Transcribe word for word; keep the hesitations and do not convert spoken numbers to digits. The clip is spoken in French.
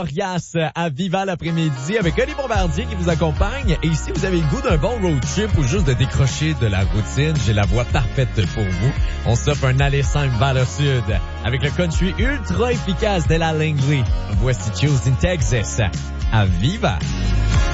Orias à Viva l'après-midi avec Oli Bombardier qui vous accompagne. Et si vous avez le goût d'un bon road trip ou juste de décrocher de la routine, j'ai la voie parfaite pour vous. On s'offre un aller simple vers le sud avec le country ultra efficace de la Langley. Voici Choosing Texas à Viva.